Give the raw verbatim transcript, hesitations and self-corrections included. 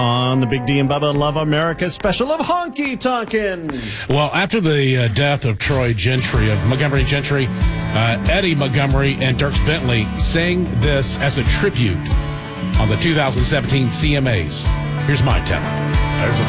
On the Big D and Bubba Love America special of Honky Tonkin'. Well, after the uh, death of Troy Gentry, of Montgomery Gentry, uh, Eddie Montgomery and Dierks Bentley sang this as a tribute on the two thousand seventeen C M As. Here's my tenor. There's a